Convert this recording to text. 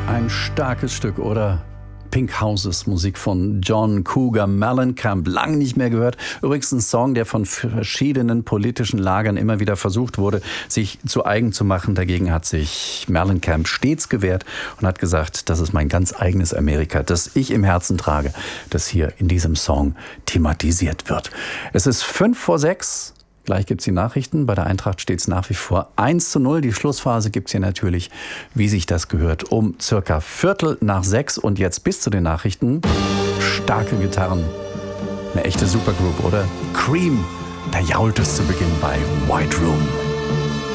Ein starkes Stück, oder? Pink Houses, Musik von John Cougar Mellencamp, lang nicht mehr gehört. Übrigens ein Song, der von verschiedenen politischen Lagern immer wieder versucht wurde, sich zu eigen zu machen. Dagegen hat sich Mellencamp stets gewehrt und hat gesagt, das ist mein ganz eigenes Amerika, das ich im Herzen trage, das hier in diesem Song thematisiert wird. Es ist 5:06. Gleich gibt's die Nachrichten. Bei der Eintracht steht es nach wie vor 1:0. Die Schlussphase gibt's hier natürlich, wie sich das gehört, um circa 5:45. Und jetzt bis zu den Nachrichten. Starke Gitarren. Eine echte Supergroup, oder? Cream. Da jault es zu Beginn bei White Room.